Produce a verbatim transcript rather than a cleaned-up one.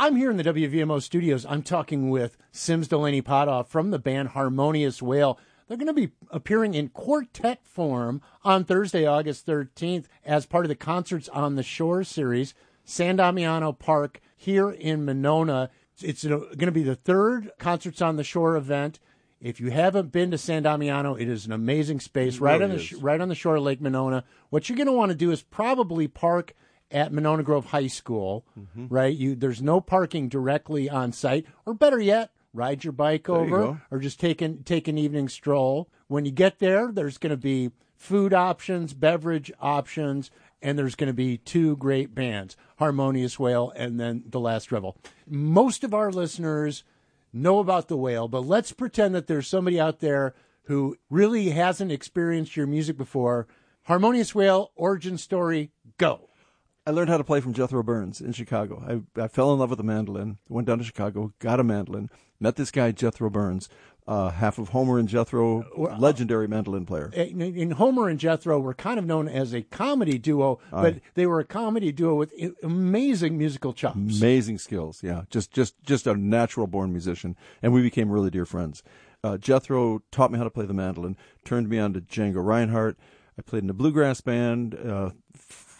I'm here in the W V M O studios. I'm talking with Sims Delaney-Potoff from the band Harmonious Whale. They're going to be appearing in quartet form on Thursday, August thirteenth, as part of the Concerts on the Shore series, San Damiano Park here in Monona. It's going to be the third Concerts on the Shore event. If you haven't been to San Damiano, it is an amazing space right really on the is. right on the shore of Lake Monona. What you're going to want to do is probably park at Monona Grove High School, mm-hmm. right? You there's no parking directly on site, or better yet, ride your bike there over, you or just take an take an evening stroll. When you get there, there's going to be food options, beverage options, and there's going to be two great bands, Harmonious Whale and then The Last Revel. Most of our listeners know about the Whale, but let's pretend that there's somebody out there who really hasn't experienced your music before. Harmonious Whale, origin story, go. I learned how to play from Jethro Burns in Chicago. I, I fell in love with the mandolin, went down to Chicago, got a mandolin, met this guy, Jethro Burns, uh, half of Homer and Jethro, legendary mandolin player. In Homer and Jethro were kind of known as a comedy duo, but Aye. they were a comedy duo with amazing musical chops. Amazing skills, yeah. Just just, just a natural-born musician, and we became really dear friends. Uh, Jethro taught me how to play the mandolin, turned me on to Django Reinhardt. I played in a bluegrass band uh,